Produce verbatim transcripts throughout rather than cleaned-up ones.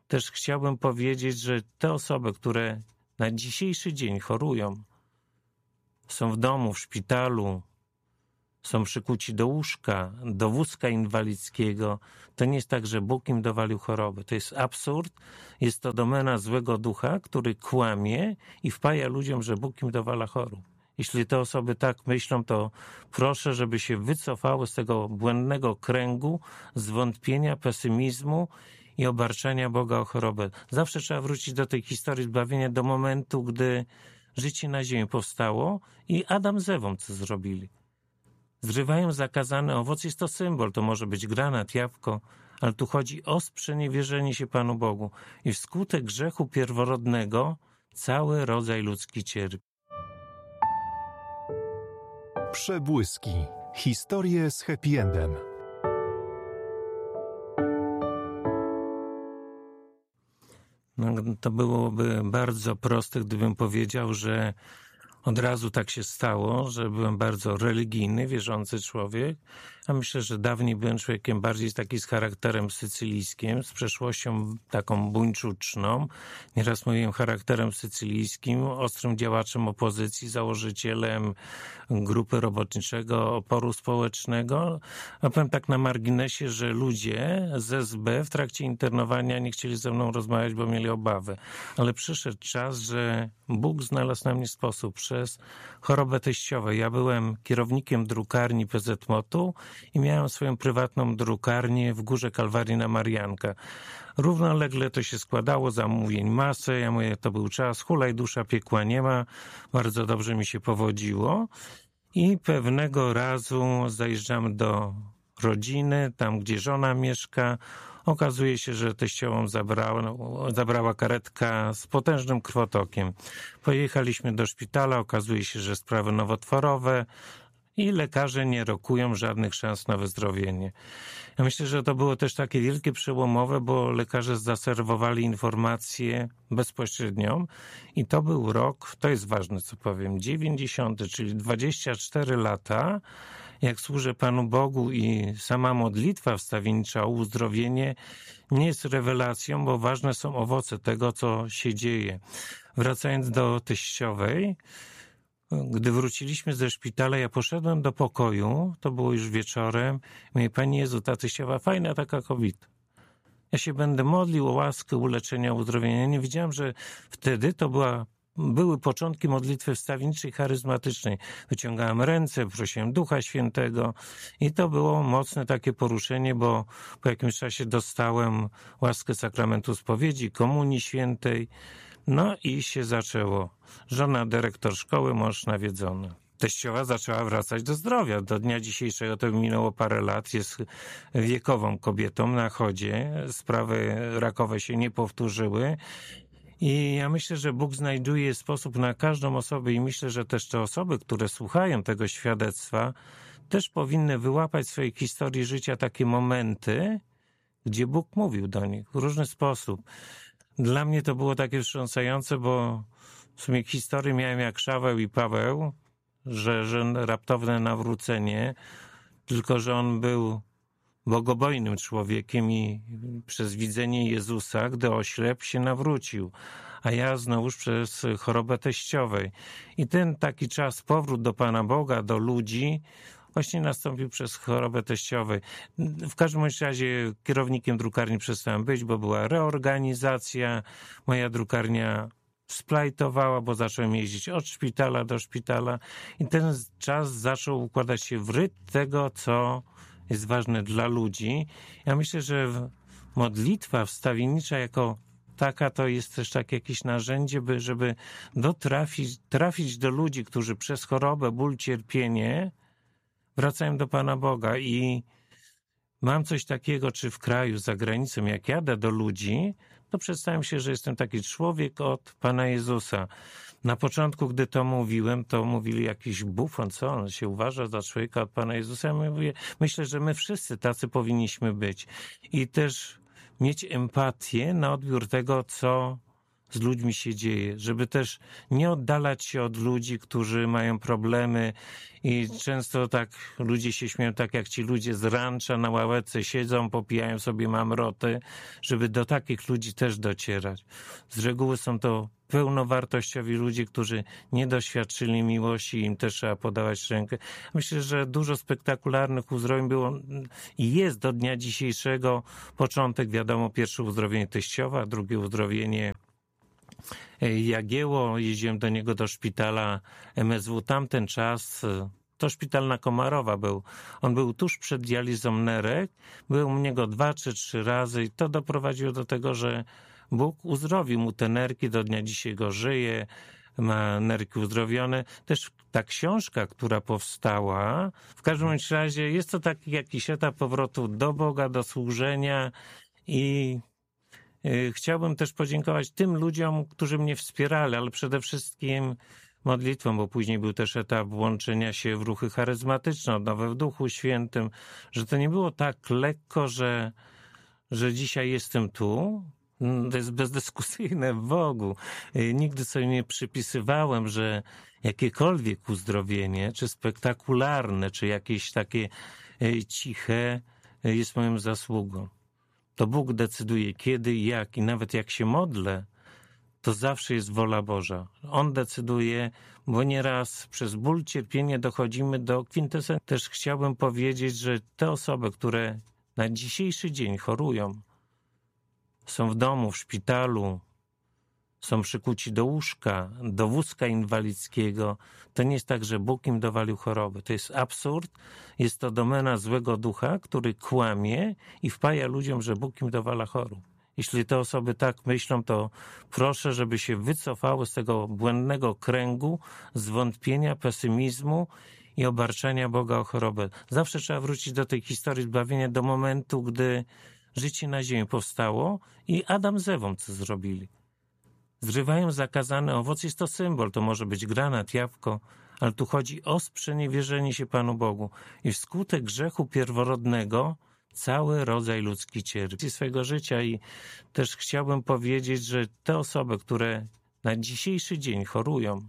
też chciałbym powiedzieć, że te osoby, które na dzisiejszy dzień chorują, są w domu, w szpitalu, są przykuci do łóżka, do wózka inwalidzkiego, to nie jest tak, że Bóg im dowalił chorobę. To jest absurd, jest to domena złego ducha, który kłamie i wpaja ludziom, że Bóg im dowala chorób. Jeśli te osoby tak myślą, to proszę, żeby się wycofały z tego błędnego kręgu zwątpienia, pesymizmu i obarczania Boga o chorobę. Zawsze trzeba wrócić do tej historii zbawienia, do momentu, gdy życie na ziemi powstało i Adam z Ewą co zrobili. Zrywają zakazane owoce, jest to symbol, to może być granat, jabłko, ale tu chodzi o sprzeniewierzenie się Panu Bogu. I wskutek grzechu pierworodnego cały rodzaj ludzki cierpi. Przebłyski. Historie z happy endem. No, to byłoby bardzo proste, gdybym powiedział, że od razu tak się stało, że byłem bardzo religijny, wierzący człowiek, a myślę, że dawniej byłem człowiekiem bardziej taki z charakterem sycylijskim, z przeszłością taką buńczuczną. Nieraz mówiłem charakterem sycylijskim, ostrym działaczem opozycji, założycielem grupy robotniczego oporu społecznego. A powiem tak na marginesie, że ludzie z S B w trakcie internowania nie chcieli ze mną rozmawiać, bo mieli obawy. Ale przyszedł czas, że Bóg znalazł na mnie sposób przez chorobę teściową. Ja byłem kierownikiem drukarni P Z M O T-u i miałem swoją prywatną drukarnię w Górze Kalwarii na Marianka. Równolegle to się składało, zamówień masę. Ja mówię, to był czas, hulaj dusza, piekła nie ma. Bardzo dobrze mi się powodziło. I pewnego razu zajeżdżamy do rodziny, tam gdzie żona mieszka. Okazuje się, że teściową zabrała, zabrała karetka z potężnym krwotokiem. Pojechaliśmy do szpitala, okazuje się, że sprawy nowotworowe i lekarze nie rokują żadnych szans na wyzdrowienie. Ja myślę, że to było też takie wielkie przełomowe, bo lekarze zaserwowali informację bezpośrednią i to był rok, to jest ważne co powiem, dziewięćdziesiąty, czyli dwadzieścia cztery lata, jak służę Panu Bogu i sama modlitwa wstawiennicza o uzdrowienie nie jest rewelacją, bo ważne są owoce tego, co się dzieje. Wracając do teściowej, gdy wróciliśmy ze szpitala, ja poszedłem do pokoju, to było już wieczorem, mówię, Panie Jezu, ta teściowa fajna taka kobieta. Ja się będę modlił o łaskę, uleczenia, uzdrowienia. Nie wiedziałem, że wtedy to była były początki modlitwy wstawienniczej, charyzmatycznej. Wyciągałem ręce, prosiłem Ducha Świętego i to było mocne takie poruszenie, bo po jakimś czasie dostałem łaskę sakramentu spowiedzi, komunii świętej, no i się zaczęło. Żona dyrektor szkoły, mąż nawiedzony. Teściowa zaczęła wracać do zdrowia. Do dnia dzisiejszego to minęło parę lat. Jest wiekową kobietą na chodzie. Sprawy rakowe się nie powtórzyły. I ja myślę, że Bóg znajduje sposób na każdą osobę i myślę, że też te osoby, które słuchają tego świadectwa, też powinny wyłapać w swojej historii życia takie momenty, gdzie Bóg mówił do nich w różny sposób. Dla mnie to było takie wstrząsające, bo w sumie historii miałem jak Szaweł i Paweł, że, że raptowne nawrócenie, tylko że on był bogobojnym człowiekiem i przez widzenie Jezusa, gdy oślepł, się nawrócił, a ja znowuż przez chorobę teściowej. I ten taki czas, powrót do Pana Boga, do ludzi, właśnie nastąpił przez chorobę teściowej. W każdym razie kierownikiem drukarni przestałem być, bo była reorganizacja, moja drukarnia splajtowała, bo zacząłem jeździć od szpitala do szpitala i ten czas zaczął układać się w rytm tego, co jest ważne dla ludzi. Ja myślę, że modlitwa wstawiennicza jako taka to jest też tak jakieś narzędzie, by, żeby dotrafić, trafić do ludzi, którzy przez chorobę, ból, cierpienie wracają do Pana Boga i mam coś takiego, czy w kraju, za granicą, jak jadę do ludzi, to przedstawiam się, że jestem taki człowiek od Pana Jezusa. Na początku, gdy to mówiłem, to mówili jakiś bufon, co on się uważa za człowieka od Pana Jezusa. Ja mówię, myślę, że my wszyscy tacy powinniśmy być. I też mieć empatię na odbiór tego, co z ludźmi się dzieje, żeby też nie oddalać się od ludzi, którzy mają problemy i często tak ludzie się śmieją, tak jak ci ludzie z rancza na ławce siedzą, popijają sobie mamroty, żeby do takich ludzi też docierać. Z reguły są to pełnowartościowi ludzie, którzy nie doświadczyli miłości, im też trzeba podawać rękę. Myślę, że dużo spektakularnych uzdrowień było i jest do dnia dzisiejszego. Początek, wiadomo, pierwsze uzdrowienie teściowa, drugie uzdrowienie Jagieło. Jeździłem do niego do szpitala M S W. Tamten czas to szpital na Komarowa był. On był tuż przed dializą nerek. Byłem u niego dwa czy trzy razy i to doprowadziło do tego, że Bóg uzdrowił mu te nerki, do dnia dzisiejszego żyje, ma nerki uzdrowione. Też ta książka, która powstała, w każdym bądź razie jest to taki jakiś etap powrotu do Boga, do służenia i y, chciałbym też podziękować tym ludziom, którzy mnie wspierali, ale przede wszystkim modlitwą, bo później był też etap włączenia się w ruchy charyzmatyczne, odnowę w Duchu Świętym, że to nie było tak lekko, że, że dzisiaj jestem tu. To jest bezdyskusyjne w Bogu. Nigdy sobie nie przypisywałem, że jakiekolwiek uzdrowienie, czy spektakularne, czy jakieś takie ciche jest moją zasługą. To Bóg decyduje kiedy, jak i nawet jak się modlę, to zawsze jest wola Boża. On decyduje, bo nieraz przez ból, cierpienie dochodzimy do kwintesencji. Też chciałbym powiedzieć, że te osoby, które na dzisiejszy dzień chorują, są w domu, w szpitalu, są przykuci do łóżka, do wózka inwalidzkiego, to nie jest tak, że Bóg im dowalił choroby. To jest absurd, jest to domena złego ducha, który kłamie i wpaja ludziom, że Bóg im dowala chorób. Jeśli te osoby tak myślą, to proszę, żeby się wycofały z tego błędnego kręgu zwątpienia, pesymizmu i obarczania Boga o chorobę. Zawsze trzeba wrócić do tej historii zbawienia, do momentu, gdy życie na ziemi powstało i Adam z Ewą co zrobili. Zrywają zakazany owoc, jest to symbol, to może być granat, jabłko, ale tu chodzi o sprzeniewierzenie się Panu Bogu. I wskutek grzechu pierworodnego cały rodzaj ludzki cierpi swojego życia i też chciałbym powiedzieć, że te osoby, które na dzisiejszy dzień chorują,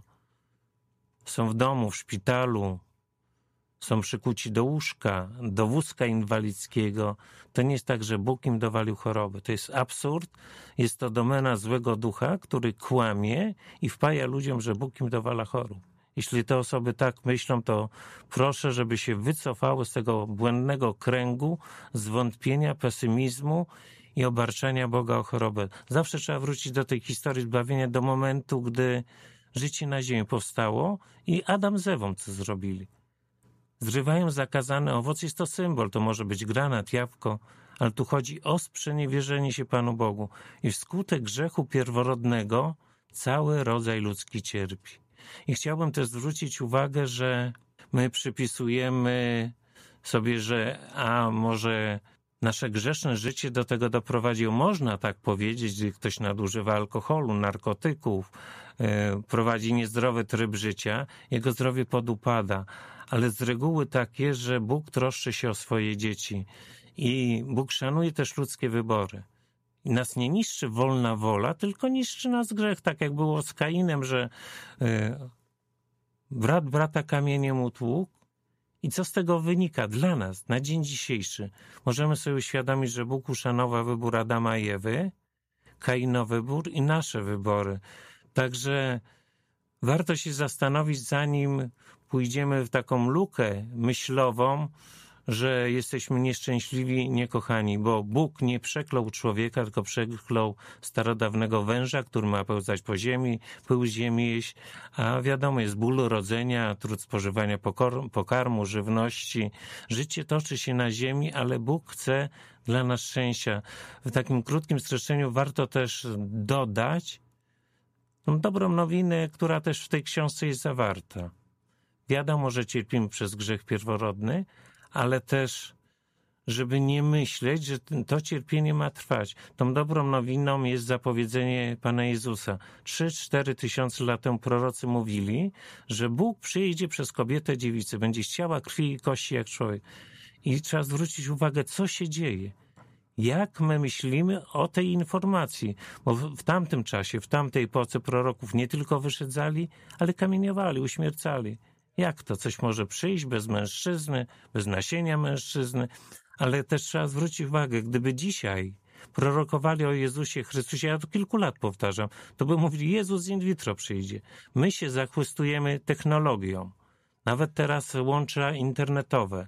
są w domu, w szpitalu, są przykuci do łóżka, do wózka inwalidzkiego, to nie jest tak, że Bóg im dowalił choroby. To jest absurd, jest to domena złego ducha, który kłamie i wpaja ludziom, że Bóg im dowala chorób. Jeśli te osoby tak myślą, to proszę, żeby się wycofały z tego błędnego kręgu zwątpienia, pesymizmu i obarczania Boga o chorobę. Zawsze trzeba wrócić do tej historii zbawienia, do momentu, gdy życie na ziemi powstało i Adam z Ewą co zrobili. Zrywają zakazany owoc, jest to symbol, to może być granat, jabłko, ale tu chodzi o sprzeniewierzenie się Panu Bogu. I wskutek grzechu pierworodnego cały rodzaj ludzki cierpi. I chciałbym też zwrócić uwagę, że my przypisujemy sobie, że a może nasze grzeszne życie do tego doprowadziło. Można tak powiedzieć, gdy ktoś nadużywa alkoholu, narkotyków, yy, prowadzi niezdrowy tryb życia, jego zdrowie podupada. Ale z reguły tak jest, że Bóg troszczy się o swoje dzieci i Bóg szanuje też ludzkie wybory. I nas nie niszczy wolna wola, tylko niszczy nas grzech, tak jak było z Kainem, że yy, brat brata kamieniem utłukł. I co z tego wynika dla nas, na dzień dzisiejszy? Możemy sobie uświadomić, że Bóg uszanował wybór Adama i Ewy, Kaina wybór i nasze wybory. Także warto się zastanowić, zanim pójdziemy w taką lukę myślową, że jesteśmy nieszczęśliwi i niekochani, bo Bóg nie przeklął człowieka, tylko przeklął starodawnego węża, który ma pełzać po ziemi, pył ziemi jeść, a wiadomo, jest ból rodzenia, trud spożywania pokarmu, żywności. Życie toczy się na ziemi, ale Bóg chce dla nas szczęścia. W takim krótkim streszczeniu warto też dodać tą dobrą nowinę, która też w tej książce jest zawarta. Wiadomo, że cierpimy przez grzech pierworodny, ale też, żeby nie myśleć, że to cierpienie ma trwać. Tą dobrą nowiną jest zapowiedzenie Pana Jezusa. Trzy, cztery tysiące lat temu prorocy mówili, że Bóg przyjdzie przez kobietę dziewicę, będzie z ciała, krwi i kości jak człowiek. I trzeba zwrócić uwagę, co się dzieje. Jak my myślimy o tej informacji? Bo w, w tamtym czasie, w tamtej epoce proroków nie tylko wyszedzali, ale kamieniowali, uśmiercali. Jak to? Coś może przyjść bez mężczyzny, bez nasienia mężczyzny? Ale też trzeba zwrócić uwagę, gdyby dzisiaj prorokowali o Jezusie Chrystusie, ja to kilku lat powtarzam, to by mówili, Jezus in vitro przyjdzie. My się zachłystujemy technologią. Nawet teraz łącza internetowe,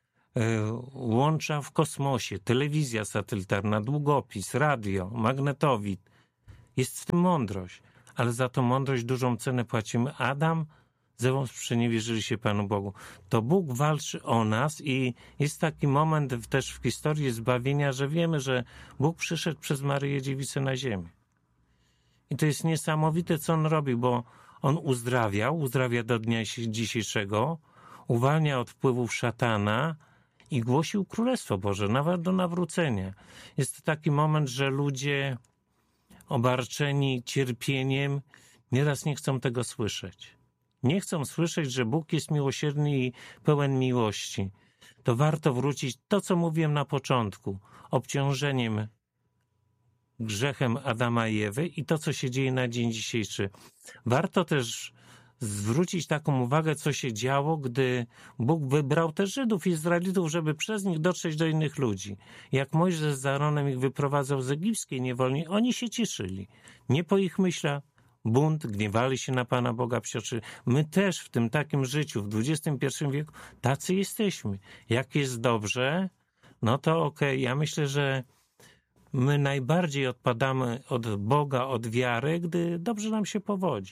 łącza w kosmosie, telewizja satelitarna, długopis, radio, magnetowid. Jest w tym mądrość, ale za tą mądrość dużą cenę płacimy. Adam z Ewą sprzeniewierzyli się Panu Bogu. To Bóg walczy o nas i jest taki moment też w historii zbawienia, że wiemy, że Bóg przyszedł przez Maryję Dziewicę na ziemię. I to jest niesamowite, co On robi, bo On uzdrawiał, uzdrawia do dnia dzisiejszego, uwalnia od wpływów szatana i głosił Królestwo Boże, nawet do nawrócenia. Jest to taki moment, że ludzie obarczeni cierpieniem nieraz nie chcą tego słyszeć. Nie chcą słyszeć, że Bóg jest miłosierny i pełen miłości. To warto wrócić to, co mówiłem na początku, obciążeniem grzechem Adama i Ewy i to, co się dzieje na dzień dzisiejszy. Warto też zwrócić taką uwagę, co się działo, gdy Bóg wybrał też Żydów, Izraelitów, żeby przez nich dotrzeć do innych ludzi. Jak Mojżesz z Aaronem ich wyprowadzał z egipskiej niewoli, oni się cieszyli. Nie po ich myślach, bunt, gniewali się na Pana Boga, psioczy. My też w tym takim życiu, w dwudziestym pierwszym wieku, tacy jesteśmy. Jak jest dobrze, no to okej. Okay. Ja myślę, że my najbardziej odpadamy od Boga, od wiary, gdy dobrze nam się powodzi.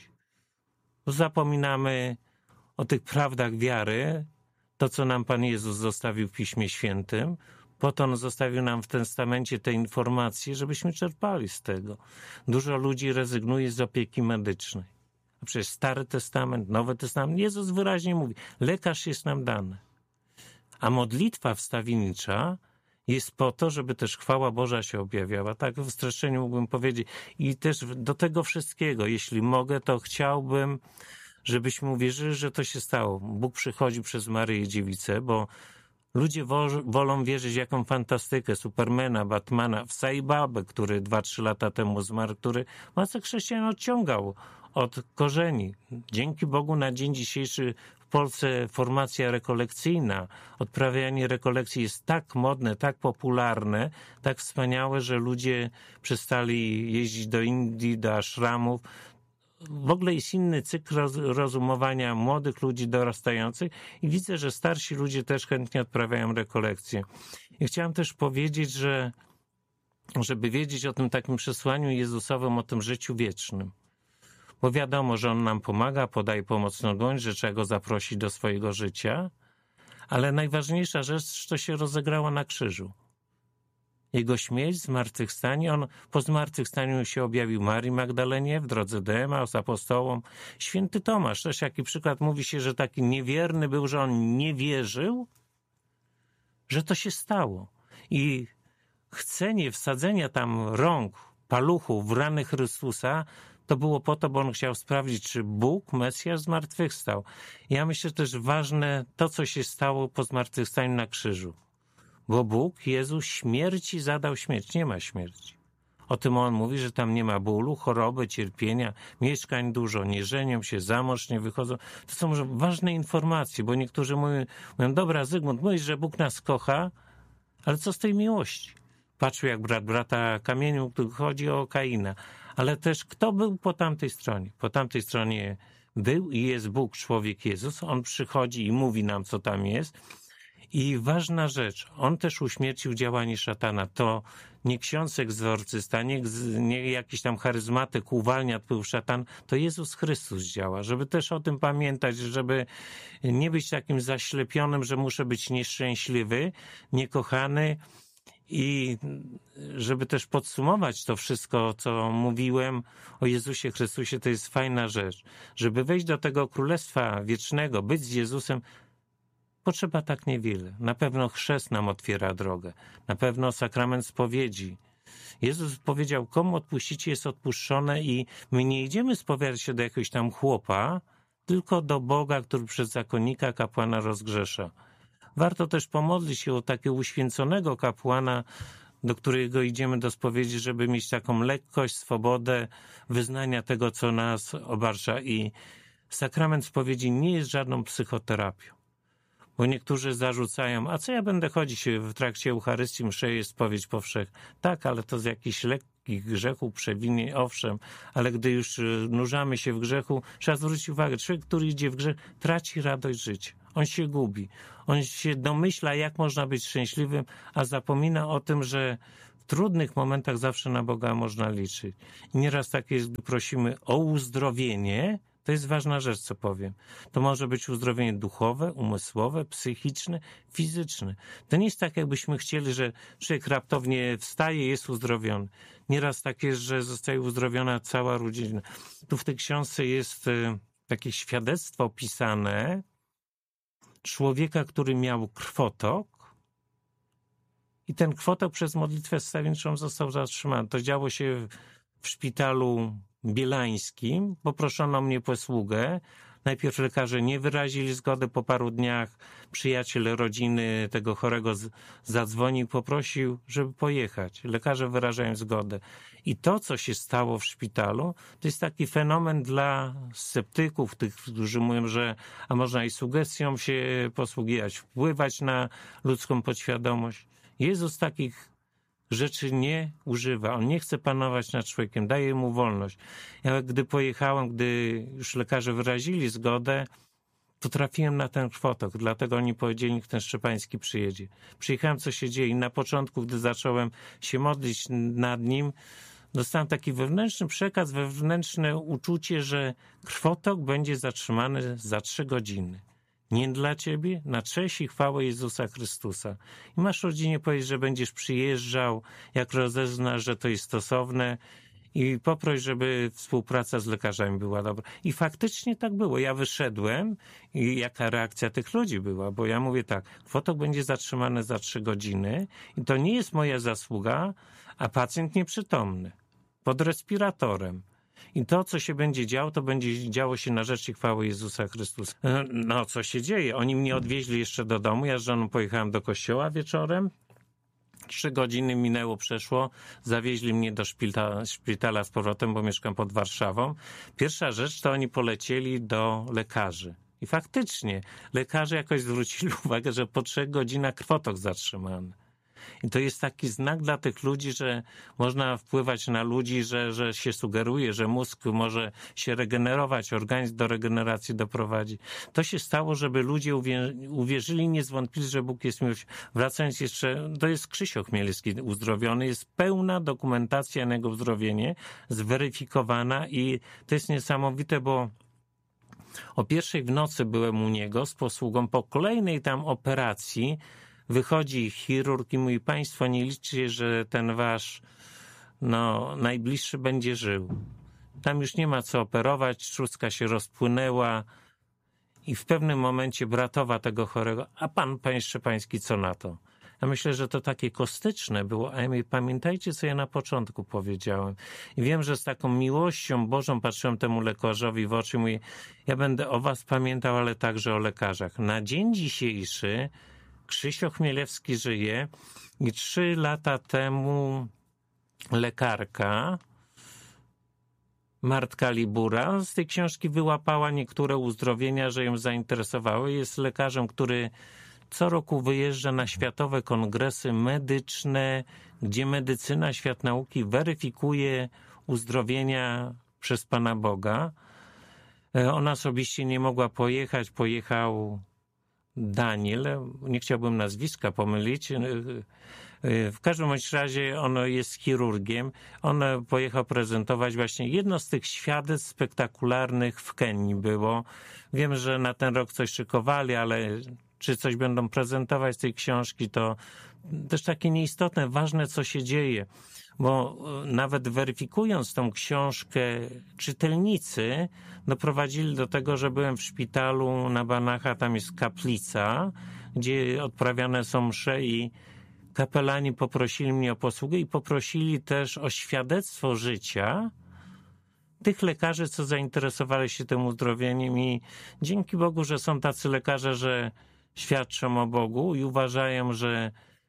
Zapominamy o tych prawdach wiary, to, co nam Pan Jezus zostawił w Piśmie Świętym. Po to On zostawił nam w testamencie te informacje, żebyśmy czerpali z tego. Dużo ludzi rezygnuje z opieki medycznej. A przecież Stary Testament, Nowy Testament, Jezus wyraźnie mówi, lekarz jest nam dany. A modlitwa wstawiennicza jest po to, żeby też chwała Boża się objawiała. Tak w streszczeniu mógłbym powiedzieć. I też do tego wszystkiego, jeśli mogę, to chciałbym, żebyśmy uwierzyli, że to się stało. Bóg przychodzi przez Maryję Dziewicę, bo ludzie wo- wolą wierzyć w jaką fantastykę, Supermana, Batmana, w Saibabę, który dwa, trzy lata temu zmarł, który masę chrześcijan odciągał od korzeni. Dzięki Bogu na dzień dzisiejszy w Polsce formacja rekolekcyjna, odprawianie rekolekcji jest tak modne, tak popularne, tak wspaniałe, że ludzie przestali jeździć do Indii, do ashramów. W ogóle jest inny cykl rozumowania młodych ludzi dorastających i widzę, że starsi ludzie też chętnie odprawiają rekolekcje. I chciałem też powiedzieć, że żeby wiedzieć o tym takim przesłaniu Jezusowym, o tym życiu wiecznym. Bo wiadomo, że On nam pomaga, podaje pomocną dłoń, że trzeba Go zaprosić do swojego życia, ale najważniejsza rzecz to się rozegrała na krzyżu. Jego śmierć, zmartwychwstanie, On po zmartwychwstaniu się objawił Marii Magdalenie w drodze do Emaus, apostołom. Święty Tomasz, też jaki przykład, mówi się, że taki niewierny był, że on nie wierzył, że to się stało. I chcenie wsadzenia tam rąk, paluchów w rany Chrystusa, to było po to, bo on chciał sprawdzić, czy Bóg, Mesjasz, zmartwychwstał. Ja myślę też ważne to, co się stało po zmartwychwstaniu na krzyżu. Bo Bóg, Jezus, śmierci zadał śmierć. Nie ma śmierci. O tym On mówi, że tam nie ma bólu, choroby, cierpienia, mieszkań dużo, nie żenią się, za mąż nie wychodzą. To są może ważne informacje, bo niektórzy mówią, mówią dobra, Zygmunt, mówisz, że Bóg nas kocha, ale co z tej miłości? Patrzył, jak brat brata kamienił, tu chodzi o Kaina. Ale też kto był po tamtej stronie? Po tamtej stronie był i jest Bóg, człowiek Jezus. On przychodzi i mówi nam, co tam jest. I ważna rzecz, On też uśmiercił działanie szatana. To nie ksiądz egzorcysta, nie, nie jakiś tam charyzmatyk uwalnia wpływ szatan, to Jezus Chrystus działa. Żeby też o tym pamiętać, żeby nie być takim zaślepionym, że muszę być nieszczęśliwy, niekochany. I żeby też podsumować to wszystko, co mówiłem o Jezusie Chrystusie, to jest fajna rzecz. Żeby wejść do tego Królestwa Wiecznego, być z Jezusem, potrzeba tak niewiele. Na pewno chrzest nam otwiera drogę. Na pewno sakrament spowiedzi. Jezus powiedział, komu odpuścicie, jest odpuszczone i my nie idziemy spowiadać się do jakiegoś tam chłopa, tylko do Boga, który przez zakonnika, kapłana rozgrzesza. Warto też pomodlić się o takiego uświęconego kapłana, do którego idziemy do spowiedzi, żeby mieć taką lekkość, swobodę wyznania tego, co nas obarcza. I sakrament spowiedzi nie jest żadną psychoterapią. Bo niektórzy zarzucają, a co ja będę chodzić w trakcie Eucharystii, mszy jest spowiedź powszechna. Tak, ale to z jakichś lekkich grzechów, przewinień, owszem, ale gdy już nurzamy się w grzechu, trzeba zwrócić uwagę, człowiek, który idzie w grzech, traci radość życia. On się gubi. On się domyśla, jak można być szczęśliwym, a zapomina o tym, że w trudnych momentach zawsze na Boga można liczyć. I nieraz tak jest, gdy prosimy o uzdrowienie. To jest ważna rzecz, co powiem. To może być uzdrowienie duchowe, umysłowe, psychiczne, fizyczne. To nie jest tak, jakbyśmy chcieli, że człowiek raptownie wstaje, jest uzdrowiony. Nieraz tak jest, że zostaje uzdrowiona cała rodzina. Tu w tej książce jest takie świadectwo opisane człowieka, który miał krwotok i ten krwotok przez modlitwę wstawienniczą został zatrzymany. To działo się w szpitalu bielańskim. Poproszono mnie posługę. Najpierw lekarze nie wyrazili zgody. Po paru dniach przyjaciel rodziny tego chorego z, zadzwonił, poprosił, żeby pojechać. Lekarze wyrażają zgodę. I to, co się stało w szpitalu, to jest taki fenomen dla sceptyków, tych, którzy mówią, że a można i sugestią się posługiwać, wpływać na ludzką podświadomość. Jezus takich rzeczy nie używa. On nie chce panować nad człowiekiem, daje mu wolność. Ja gdy pojechałem, gdy już lekarze wyrazili zgodę, to trafiłem na ten krwotok, dlatego oni powiedzieli, niech ten Szczepański przyjedzie. Przyjechałem, co się dzieje i na początku, gdy zacząłem się modlić nad nim, dostałem taki wewnętrzny przekaz, wewnętrzne uczucie, że krwotok będzie zatrzymany za trzy godziny. Nie dla ciebie, na cześć i chwałę Jezusa Chrystusa. I masz rodzinie powiedzieć, że będziesz przyjeżdżał, jak rozeznasz, że to jest stosowne i poproś, żeby współpraca z lekarzami była dobra. I faktycznie tak było. Ja wyszedłem i jaka reakcja tych ludzi była, bo ja mówię tak, krwotok będzie zatrzymany za trzy godziny i to nie jest moja zasługa, a pacjent nieprzytomny, pod respiratorem. I to, co się będzie działo, to będzie działo się na rzecz i chwały Jezusa Chrystusa. No, co się dzieje? Oni mnie odwieźli jeszcze do domu. Ja z żoną pojechałem do kościoła wieczorem. Trzy godziny minęło, przeszło. Zawieźli mnie do szpitala, szpitala z powrotem, bo mieszkam pod Warszawą. Pierwsza rzecz to oni polecieli do lekarzy. I faktycznie lekarze jakoś zwrócili uwagę, że po trzech godzinach krwotok zatrzymany. I to jest taki znak dla tych ludzi, że można wpływać na ludzi, że, że się sugeruje, że mózg może się regenerować, organizm do regeneracji doprowadzi. To się stało, żeby ludzie uwierzyli, nie zwątpili, że Bóg jest miłością. Wracając jeszcze, to jest Krzysio Chmielewski uzdrowiony, jest pełna dokumentacja na jego uzdrowienie, zweryfikowana i to jest niesamowite, bo o pierwszej w nocy byłem u niego z posługą, po kolejnej tam operacji wychodzi chirurg i mówi, państwo nie liczcie, że ten wasz no, najbliższy będzie żył. Tam już nie ma co operować, trzustka się rozpłynęła i w pewnym momencie bratowa tego chorego, a pan, panie Szczepański, co na to? Ja myślę, że to takie kostyczne było, a ja mówię, pamiętajcie, co ja na początku powiedziałem. I wiem, że z taką miłością Bożą patrzyłem temu lekarzowi w oczy i mówię, ja będę o was pamiętał, ale także o lekarzach. Na dzień dzisiejszy Krzysio Chmielewski żyje i trzy lata temu lekarka Martka Libura z tej książki wyłapała niektóre uzdrowienia, że ją zainteresowały. Jest lekarzem, który co roku wyjeżdża na światowe kongresy medyczne, gdzie medycyna, świat nauki weryfikuje uzdrowienia przez Pana Boga. Ona osobiście nie mogła pojechać, pojechał Daniel, nie chciałbym nazwiska pomylić. W każdym bądź razie on jest chirurgiem. On pojechał prezentować właśnie jedno z tych świadectw spektakularnych w Kenii było. Wiem, że na ten rok coś szykowali, ale czy coś będą prezentować z tej książki, to też takie nieistotne, ważne, co się dzieje. Bo nawet weryfikując tą książkę, czytelnicy doprowadzili do tego, że byłem w szpitalu na Banacha, tam jest kaplica, gdzie odprawiane są msze i kapelani poprosili mnie o posługę i poprosili też o świadectwo życia tych lekarzy, co zainteresowali się tym uzdrowieniem i dzięki Bogu, że są tacy lekarze, że świadczą o Bogu i uważają, że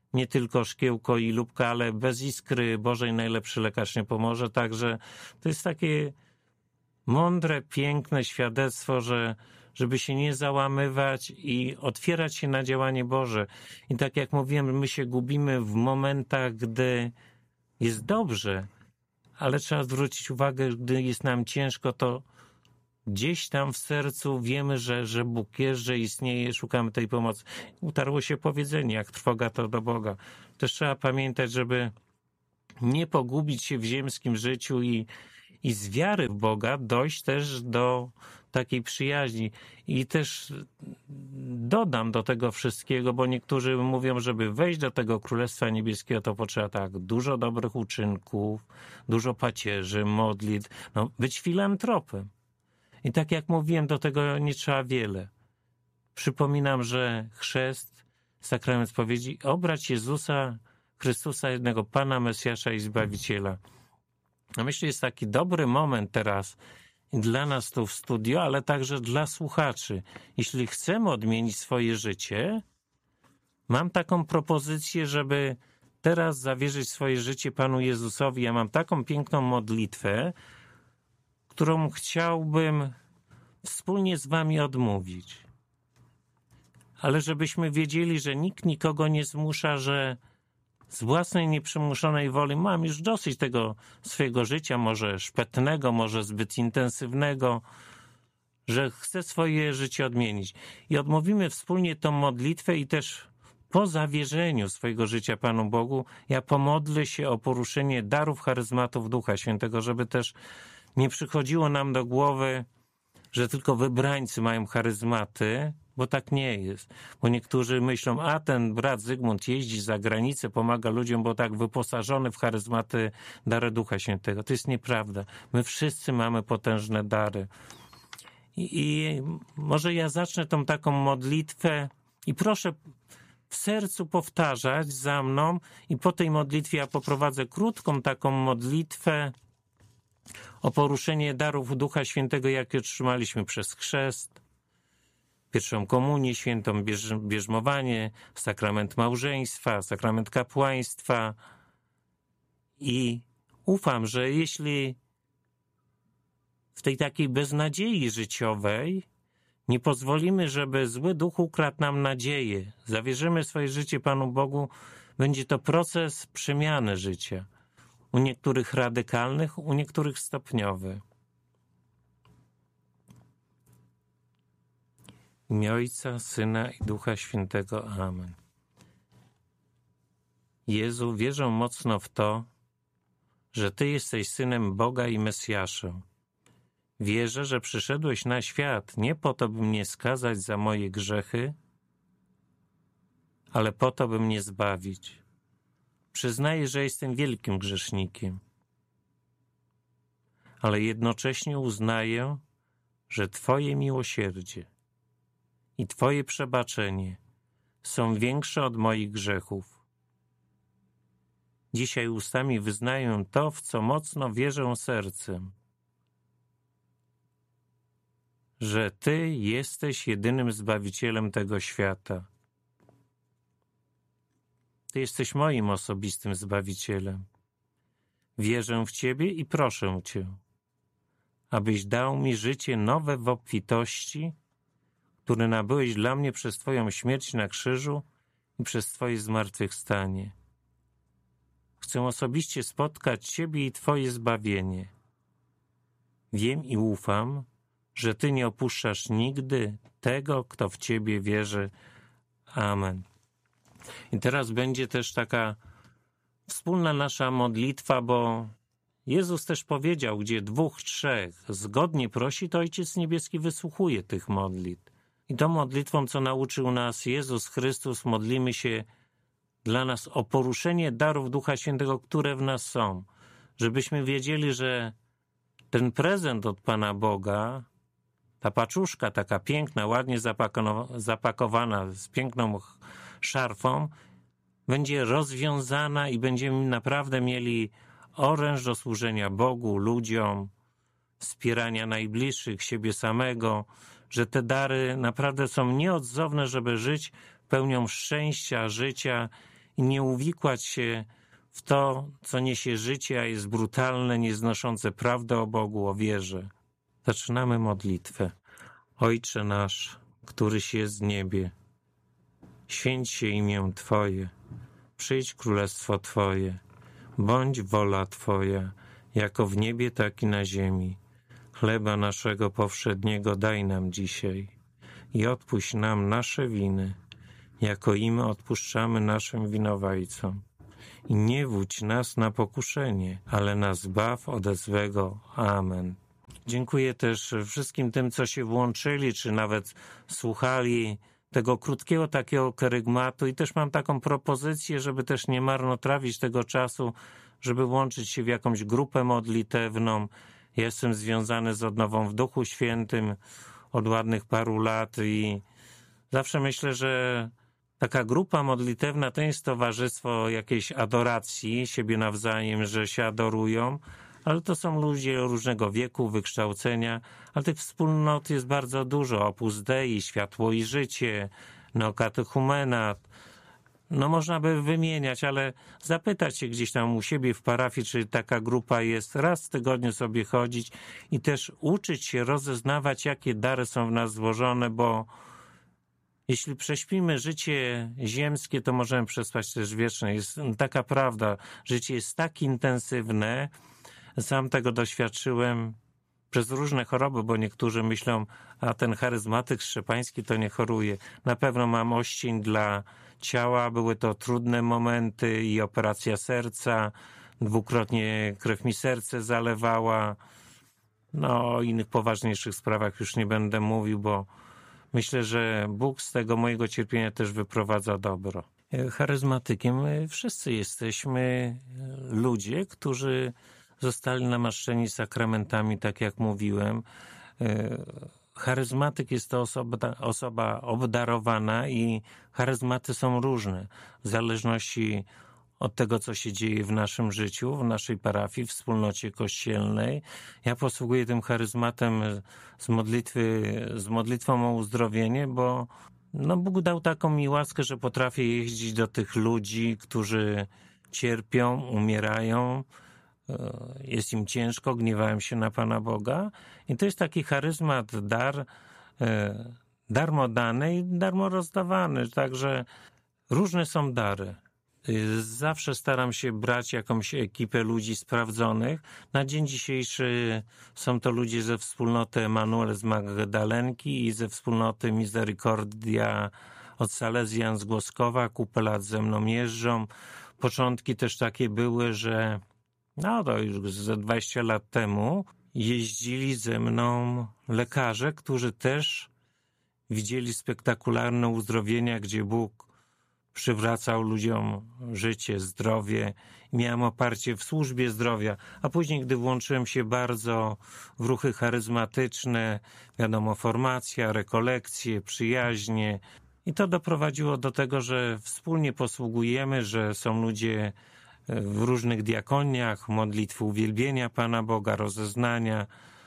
nie tylko szkiełko i lubka, ale bez iskry Bożej najlepszy lekarz nie pomoże. Także to jest takie mądre, piękne świadectwo, że żeby się nie załamywać i otwierać się na działanie Boże. I tak jak mówiłem, my się gubimy w momentach, gdy jest dobrze, ale trzeba zwrócić uwagę, gdy jest nam ciężko, to gdzieś tam w sercu wiemy, że, że Bóg jest, że istnieje, szukamy tej pomocy. Utarło się powiedzenie, jak trwoga to do Boga. Też trzeba pamiętać, żeby nie pogubić się w ziemskim życiu i, i z wiary w Boga dojść też do takiej przyjaźni. I też dodam do tego wszystkiego, bo niektórzy mówią, żeby wejść do tego Królestwa Niebieskiego, to potrzeba tak dużo dobrych uczynków, dużo pacierzy, modlitw, no, być filantropem. I tak jak mówiłem, do tego nie trzeba wiele. Przypominam, że chrzest, sakrament spowiedzi, obrać Jezusa Chrystusa, jednego Pana, Mesjasza i Zbawiciela. A myślę, jest taki dobry moment teraz i dla nas tu w studio, ale także dla słuchaczy. Jeśli chcemy odmienić swoje życie, mam taką propozycję, żeby teraz zawierzyć swoje życie Panu Jezusowi. Ja mam taką piękną modlitwę, którą chciałbym wspólnie z wami odmówić. Ale żebyśmy wiedzieli, że nikt nikogo nie zmusza, że z własnej nieprzymuszonej woli mam już dosyć tego swojego życia, może szpetnego, może zbyt intensywnego, że chcę swoje życie odmienić. I odmówimy wspólnie tą modlitwę i też po zawierzeniu swojego życia Panu Bogu, ja pomodlę się o poruszenie darów charyzmatów Ducha Świętego, żeby też nie przychodziło nam do głowy, że tylko wybrańcy mają charyzmaty, bo tak nie jest. Bo niektórzy myślą, a ten brat Zygmunt jeździ za granicę, pomaga ludziom, bo tak wyposażony w charyzmaty dary Ducha Świętego. To jest nieprawda. My wszyscy mamy potężne dary. I, i może ja zacznę tą taką modlitwę i proszę w sercu powtarzać za mną i po tej modlitwie ja poprowadzę krótką taką modlitwę o poruszenie darów Ducha Świętego, jakie otrzymaliśmy przez chrzest, pierwszą komunię świętą, bież, bierzmowanie, sakrament małżeństwa, sakrament kapłaństwa. I ufam, że jeśli w tej takiej beznadziei życiowej nie pozwolimy, żeby zły duch ukradł nam nadzieję, zawierzymy swoje życie Panu Bogu, będzie to proces przemiany życia. U niektórych radykalnych, u niektórych stopniowych. W imię Ojca, Syna i Ducha Świętego. Amen. Jezu, wierzę mocno w to, że Ty jesteś Synem Boga i Mesjaszem. Wierzę, że przyszedłeś na świat nie po to, by mnie skazać za moje grzechy, ale po to, by mnie zbawić. Przyznaję, że jestem wielkim grzesznikiem, ale jednocześnie uznaję, że Twoje miłosierdzie i Twoje przebaczenie są większe od moich grzechów. Dzisiaj ustami wyznaję to, w co mocno wierzę sercem, że Ty jesteś jedynym Zbawicielem tego świata. Ty jesteś moim osobistym Zbawicielem. Wierzę w Ciebie i proszę Cię, abyś dał mi życie nowe w obfitości, które nabyłeś dla mnie przez Twoją śmierć na krzyżu i przez Twoje zmartwychwstanie. Chcę osobiście spotkać Ciebie i Twoje zbawienie. Wiem i ufam, że Ty nie opuszczasz nigdy tego, kto w Ciebie wierzy. Amen. I teraz będzie też taka wspólna nasza modlitwa, bo Jezus też powiedział, gdzie dwóch, trzech zgodnie prosi, to Ojciec Niebieski wysłuchuje tych modlitw. I tą modlitwą, co nauczył nas Jezus Chrystus, modlimy się dla nas o poruszenie darów Ducha Świętego, które w nas są. Żebyśmy wiedzieli, że ten prezent od Pana Boga, ta paczuszka taka piękna, ładnie zapakowana, z piękną szarfą, będzie rozwiązana i będziemy naprawdę mieli oręż do służenia Bogu, ludziom, wspierania najbliższych, siebie samego, że te dary naprawdę są nieodzowne, żeby żyć pełnią szczęścia, życia i nie uwikłać się w to, co niesie życie, a jest brutalne, nieznoszące prawdę o Bogu, o wierze. Zaczynamy modlitwę. Ojcze nasz, któryś jest w niebie, święć się imię Twoje, przyjdź królestwo Twoje, bądź wola Twoja, jako w niebie, tak i na ziemi. Chleba naszego powszedniego daj nam dzisiaj i odpuść nam nasze winy, jako i my odpuszczamy naszym winowajcom. I nie wódź nas na pokuszenie, ale nas zbaw ode złego. Amen. Dziękuję też wszystkim tym, co się włączyli, czy nawet słuchali tego krótkiego takiego kerygmatu i też mam taką propozycję, żeby też nie marnotrawić tego czasu, żeby łączyć się w jakąś grupę modlitewną. Ja jestem związany z Odnową w Duchu Świętym od ładnych paru lat i zawsze myślę, że taka grupa modlitewna to jest towarzystwo jakiejś adoracji siebie nawzajem, że się adorują, ale to są ludzie różnego wieku, wykształcenia, ale tych wspólnot jest bardzo dużo. Opus Dei, Światło i Życie, Neokatechumenat. No można by wymieniać, ale zapytać się gdzieś tam u siebie w parafii, czy taka grupa jest, raz w tygodniu sobie chodzić i też uczyć się rozeznawać, jakie dary są w nas złożone, bo jeśli prześpimy życie ziemskie, to możemy przespać też wieczne. Jest taka prawda, życie jest tak intensywne, sam tego doświadczyłem przez różne choroby, bo niektórzy myślą, a ten charyzmatyk szczepański to nie choruje. Na pewno mam oścień dla ciała, były to trudne momenty i operacja serca, dwukrotnie krew mi serce zalewała. No o innych poważniejszych sprawach już nie będę mówił, bo myślę, że Bóg z tego mojego cierpienia też wyprowadza dobro. Charyzmatykiem wszyscy jesteśmy ludzie, którzy zostali namaszczeni sakramentami, tak jak mówiłem. Charyzmatyk jest to osoba, osoba obdarowana i charyzmaty są różne w zależności od tego, co się dzieje w naszym życiu, w naszej parafii, w wspólnocie kościelnej. Ja posługuję tym charyzmatem z modlitwy, z modlitwą o uzdrowienie, bo no Bóg dał taką mi łaskę, że potrafię jeździć do tych ludzi, którzy cierpią, umierają, jest im ciężko, gniewają się na Pana Boga i to jest taki charyzmat, dar, darmo dany i darmo rozdawany, także różne są dary. Zawsze staram się brać jakąś ekipę ludzi sprawdzonych. Na dzień dzisiejszy są to ludzie ze wspólnoty Emanuel z Magdalenki i ze wspólnoty Misericordia od Salezjan z Głoskowa. Kupę lat ze mną jeżdżą. Początki też takie były, że no to już ze dwadzieścia lat temu jeździli ze mną lekarze, którzy też widzieli spektakularne uzdrowienia, gdzie Bóg przywracał ludziom życie, zdrowie. Miałem oparcie w służbie zdrowia, a później, gdy włączyłem się bardzo w ruchy charyzmatyczne, wiadomo, formacja, rekolekcje, przyjaźnie i to doprowadziło do tego, że wspólnie posługujemy, że są ludzie w różnych diakoniach, modlitwy uwielbienia Pana Boga, rozeznania,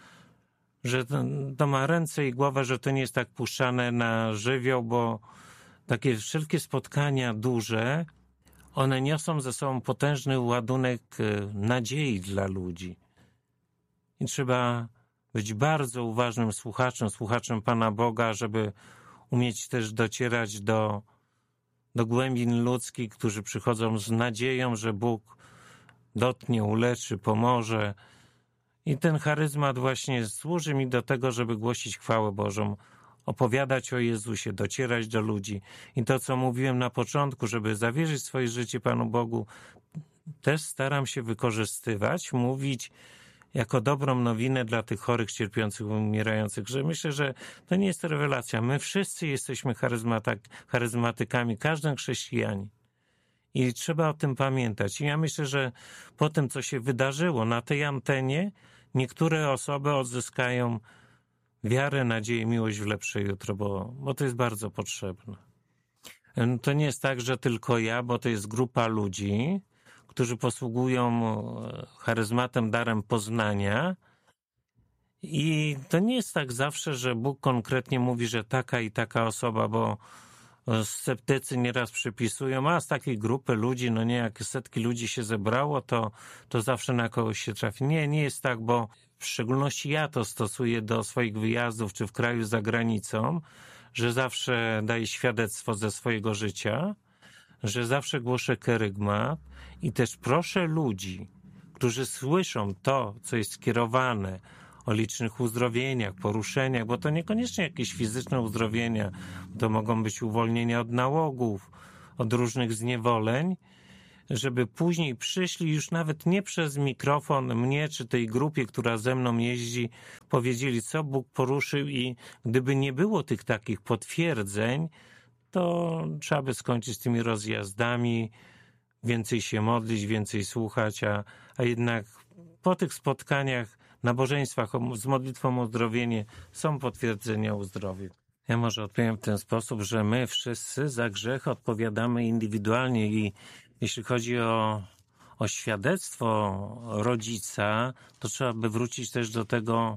że to, to ma ręce i głowę, że to nie jest tak puszczane na żywioł, bo takie wszelkie spotkania duże, one niosą ze sobą potężny ładunek nadziei dla ludzi. I trzeba być bardzo uważnym słuchaczem, słuchaczem Pana Boga, żeby umieć też docierać do, do głębin ludzkich, którzy przychodzą z nadzieją, że Bóg dotknie, uleczy, pomoże. I ten charyzmat właśnie służy mi do tego, żeby głosić chwałę Bożą, opowiadać o Jezusie, docierać do ludzi. I to, co mówiłem na początku, żeby zawierzyć swoje życie Panu Bogu, też staram się wykorzystywać, mówić jako dobrą nowinę dla tych chorych, cierpiących, umierających, że myślę, że to nie jest rewelacja. My wszyscy jesteśmy charyzmatykami, każdy chrześcijanin. I trzeba o tym pamiętać. I ja myślę, że po tym, co się wydarzyło na tej antenie, niektóre osoby odzyskają wiarę, nadzieję, miłość w lepsze jutro, bo, bo to jest bardzo potrzebne. To nie jest tak, że tylko ja, bo to jest grupa ludzi, którzy posługują charyzmatem, darem poznania. I to nie jest tak zawsze, że Bóg konkretnie mówi, że taka i taka osoba, bo Sceptycy nieraz przypisują, a z takiej grupy ludzi, no nie, jak setki ludzi się zebrało, to, to zawsze na kogoś się trafi. Nie, nie jest tak, bo w szczególności ja to stosuję do swoich wyjazdów, czy w kraju za granicą, że zawsze daję świadectwo ze swojego życia, że zawsze głoszę kerygmat i też proszę ludzi, którzy słyszą to, co jest skierowane o licznych uzdrowieniach, poruszeniach, bo to niekoniecznie jakieś fizyczne uzdrowienia, to mogą być uwolnienia od nałogów, od różnych zniewoleń, żeby później przyszli już nawet nie przez mikrofon mnie czy tej grupie, która ze mną jeździ, powiedzieli, co Bóg poruszył i gdyby nie było tych takich potwierdzeń, to trzeba by skończyć z tymi rozjazdami, więcej się modlić, więcej słuchać, a, a jednak po tych spotkaniach, nabożeństwach z modlitwą o uzdrowienie są potwierdzenia uzdrowień. Ja może odpowiem w ten sposób, że my wszyscy za grzech odpowiadamy indywidualnie i jeśli chodzi o, o świadectwo rodzica, to trzeba by wrócić też do tego,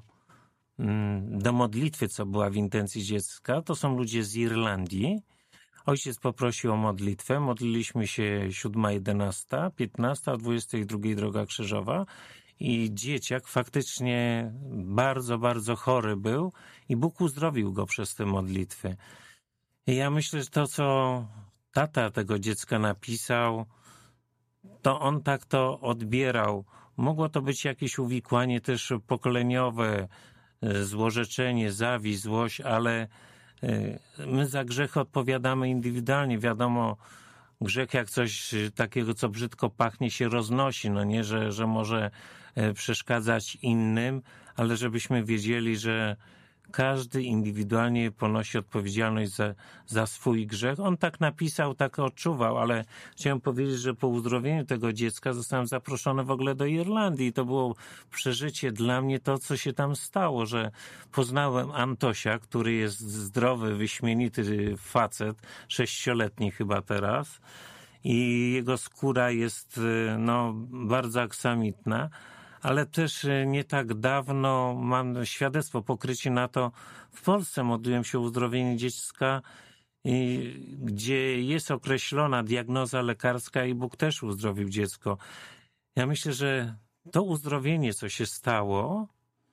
do modlitwy, co była w intencji dziecka. To są ludzie z Irlandii. Ojciec poprosił o modlitwę, modliliśmy się siódma, jedenasta, piętnasta, o dwudziestej drugiej droga krzyżowa i dzieciak faktycznie bardzo, bardzo chory był i Bóg uzdrowił go przez te modlitwy. I ja myślę, że to, co tata tego dziecka napisał, to on tak to odbierał. Mogło to być jakieś uwikłanie też pokoleniowe, złorzeczenie, zawiść, złość, ale my za grzech odpowiadamy indywidualnie. Wiadomo, grzech jak coś takiego, co brzydko pachnie, się roznosi, no nie, że, że może przeszkadzać innym, ale żebyśmy wiedzieli, że każdy indywidualnie ponosi odpowiedzialność za, za swój grzech. On tak napisał, tak odczuwał, ale chciałem powiedzieć, że po uzdrowieniu tego dziecka zostałem zaproszony w ogóle do Irlandii i to było przeżycie dla mnie to, co się tam stało, że poznałem Antosia, który jest zdrowy, wyśmienity facet, sześcioletni chyba teraz i jego skóra jest no, bardzo aksamitna. Ale też nie tak dawno mam świadectwo, pokrycie na to. W Polsce modliłem się o uzdrowienie dziecka, gdzie jest określona diagnoza lekarska i Bóg też uzdrowił dziecko. Ja myślę, że to uzdrowienie, co się stało,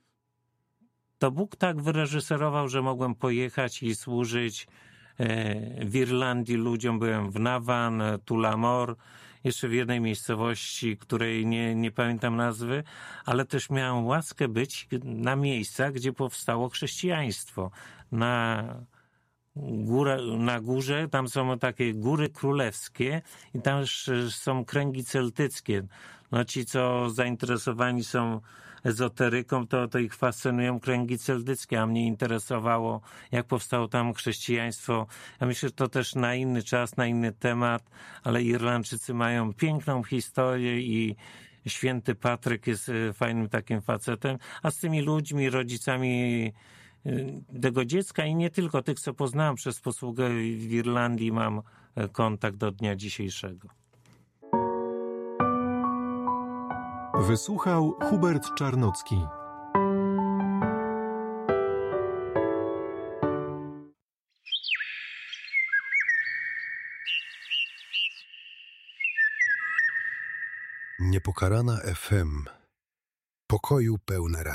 to Bóg tak wyreżyserował, że mogłem pojechać i służyć w Irlandii ludziom. Byłem w Navan, Tullamore, jeszcze w jednej miejscowości, której nie, nie pamiętam nazwy, ale też miałem łaskę być na miejscach, gdzie powstało chrześcijaństwo. Na, górę, na górze, tam są takie góry królewskie i tam są kręgi celtyckie. No ci, co zainteresowani są ezoteryką, to, to ich fascynują kręgi celtyckie, a mnie interesowało, jak powstało tam chrześcijaństwo. Ja myślę, że to też na inny czas, na inny temat, ale Irlandczycy mają piękną historię i święty Patryk jest fajnym takim facetem, a z tymi ludźmi, rodzicami tego dziecka i nie tylko tych, co poznałem przez posługę w Irlandii, mam kontakt do dnia dzisiejszego. Wysłuchał Hubert Czarnocki. Niepokalana F M. Pokoju pełne